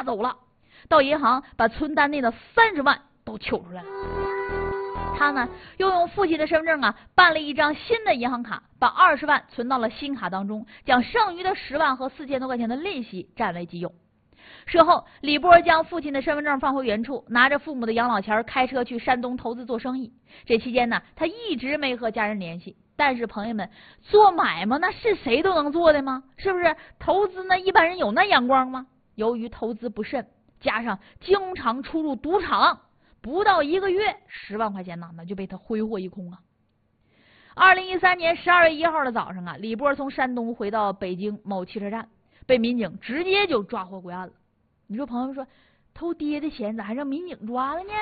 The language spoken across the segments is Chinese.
拿走了，到银行把存单内的30万都取出来了。他呢又用父亲的身份证啊办了一张新的银行卡，把20万存到了新卡当中，将剩余的10万和4000多块钱的利息占为己有。事后，李波将父亲的身份证放回原处，拿着父母的养老钱开车去山东投资做生意。这期间呢，他一直没和家人联系。但是朋友们，做买卖那是谁都能做的吗？是不是？投资那一般人有那眼光吗？由于投资不慎，加上经常出入赌场，不到1个月，10万块钱呢，那就被他挥霍一空啊。2013年12月1号的早上啊，李波从山东回到北京某汽车站，被民警直接就抓获归案了。你说朋友们说，偷爹的钱咋还让民警抓了呢？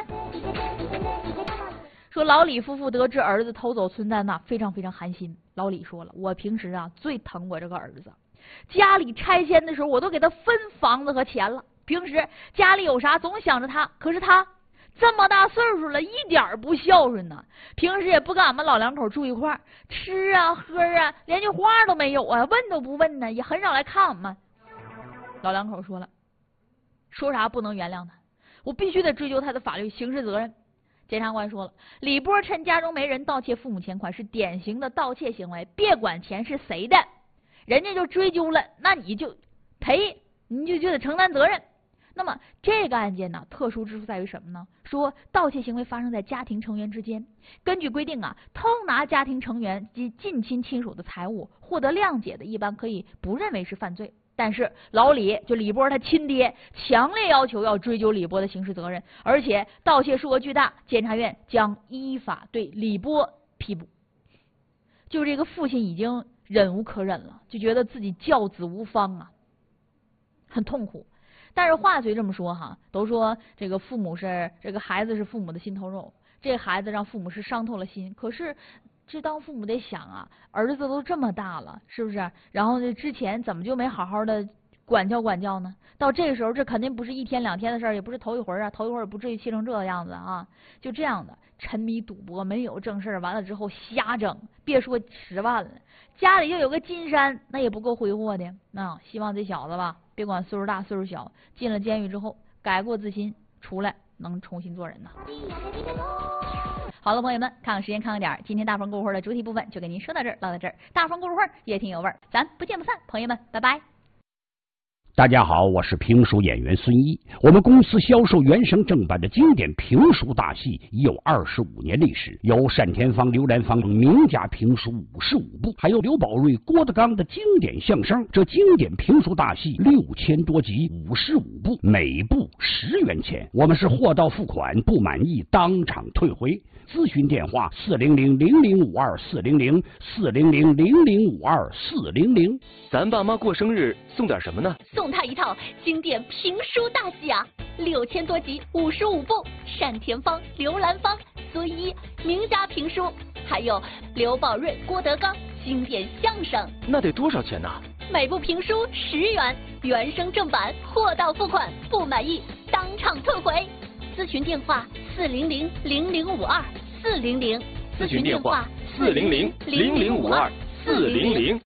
说老李夫妇得知儿子偷走存单呐，非常非常寒心。老李说了，我平时啊最疼我这个儿子，家里拆迁的时候我都给他分房子和钱了，平时家里有啥总想着他，可是他这么大岁数了，一点不孝顺呢。平时也不跟俺们老两口住一块儿，吃啊喝啊连句话都没有啊，问都不问呢，也很少来看我们。老两口说了，说啥不能原谅他，我必须得追究他的法律刑事责任。检察官说了，李波趁家中没人盗窃父母钱款是典型的盗窃行为，别管钱是谁的，人家就追究了，那你就赔，你就得承担责任。那么这个案件呢，特殊之处在于什么呢？说盗窃行为发生在家庭成员之间，根据规定啊，偷拿家庭成员及近亲亲属的财物获得谅解的，一般可以不认为是犯罪。但是老李就李波他亲爹强烈要求要追究李波的刑事责任，而且盗窃数额巨大，检察院将依法对李波批捕。就这个父亲已经忍无可忍了，就觉得自己教子无方啊，很痛苦。但是话虽这么说哈，都说这个父母是这个孩子是父母的心头肉，这孩子让父母是伤透了心。可是这当父母得想啊，儿子都这么大了，是不是？然后呢，之前怎么就没好好的管教管教呢？到这个时候，这肯定不是1天2天的事儿，也不是头一回啊，头一回也不至于气成这个样子啊。就这样的沉迷赌博，没有正事儿，完了之后瞎整，别说10万了，家里就有个金山，那也不够挥霍的。那希望这小子吧，别管岁数大岁数小，进了监狱之后改过自新，出来能重新做人呐。好了，朋友们，看看时间，看看点儿，今天大风过会儿的主体部分就给您说到这儿，唠到这儿。大风过会儿也挺有味儿，咱不见不散，朋友们，拜拜。 大家好，我是评书演员孙一。我们公司销售原声正版的经典评书大戏已有25年历史，有单田芳、刘兰芳名家评书55部，还有刘宝瑞、郭德纲的经典相声。这经典评书大戏6000多集，55部，每部10元钱。我们是货到付款，不满意当场退回。咨询电话400-0052-400-400-0052-400。 咱爸妈过生日送点什么呢？ 送他一套经典评书大戏啊，6000多集55部，单田芳、刘兰芳、孙一名家评书，还有刘宝瑞、郭德纲经典相声。 那得多少钱呢？ 每部评书10元，原声正版，货到付款，不满意当场退回。咨询电话400-0052-400。 咨询电话400-0052-400。